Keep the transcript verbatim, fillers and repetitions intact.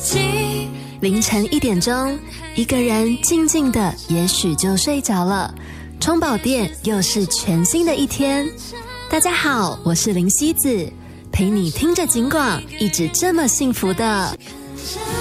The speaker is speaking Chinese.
己。 凌晨一点钟，一个人静静的也许就睡着了，充饱电又是全新的一天。大家好，我是林希子，陪你听着警广，一直这么幸福的。